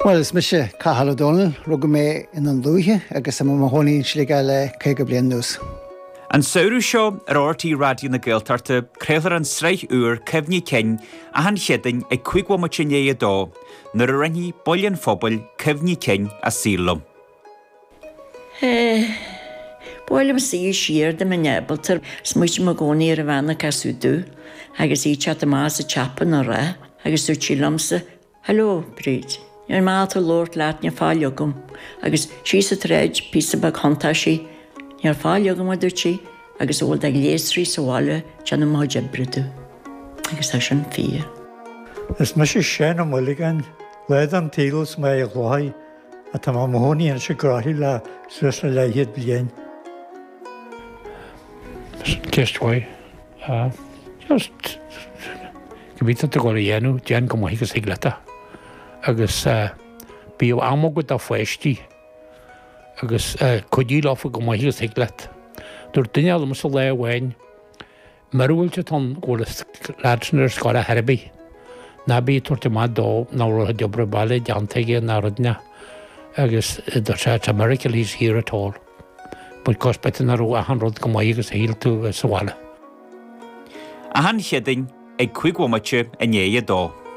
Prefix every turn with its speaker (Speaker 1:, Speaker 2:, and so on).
Speaker 1: Well, is mis Cahal O'Donnell, rug mé in an lúthe agus am hónaí sliga le chéige blian nús.
Speaker 2: An saoú seo RRT Radio na Gaeltarte crealar an sreich uair cefní cin a han chedain ag cuigwamuchiné dó nar a rinní bollian phobal cefní cin a sílum.
Speaker 3: Bóilm sí siar de man nebaltar smuid mo gcónaí ar a bhena casúdú agus í chat más a chapan a ra agus dú tílamsa Hello, Bríd. Ar máta Lord leatne fáileogum agus sí sa tréid písa bag honta sí Níor fáileogum a dúirtí agus óil ag léasrí sa bháile teanna má jebbriú agus tá sin fí.
Speaker 4: Is mis sin am mulligan leid an tílas mé a gláid a tá má móí an se grathí le suas le leiad blian.
Speaker 5: Ceisthaid just gobíta go go dhéanú déan go maigus higlata agus bíomh amagad a foiisttí agus chudí láfa go maigus higlat. Dúir duine alum sa le bhhain marúilte tan ggólas láidir scáil a Herbí. Na bí tuairte má dó nára deobre bailile deantaige náradne agus do sé America lís hir atá. Bud cospaitin arú a hanrod go maigus híaltú sa bháile.
Speaker 2: A han chedain ag cuigwamuche a néie dó.